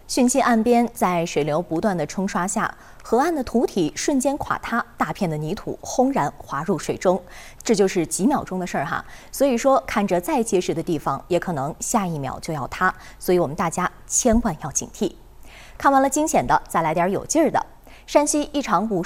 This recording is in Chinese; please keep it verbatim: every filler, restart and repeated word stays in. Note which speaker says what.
Speaker 1: 汛期岸边，在水流不断的冲刷下，河岸的土体瞬间垮塌，大片的泥土轰然滑入水中，这就是几秒钟的事儿哈。所以说，看着再结实的地方，也可能下一秒就要塌，所以我们大家千万要警惕。看完了惊险的，再来点有劲儿的。山西一场午